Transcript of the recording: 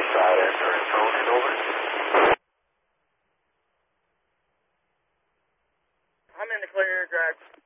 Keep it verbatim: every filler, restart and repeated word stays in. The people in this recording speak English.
South Endurance, on and over. I'm in the clear, drive.